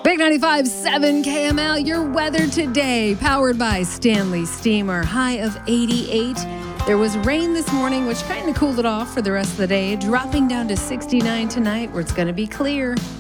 Big 95.7 KML, your weather today, powered by Stanley Steamer. High of 88. There was rain this morning, which kind of cooled it off for the rest of the day, dropping down to 69 tonight, where it's going to be clear.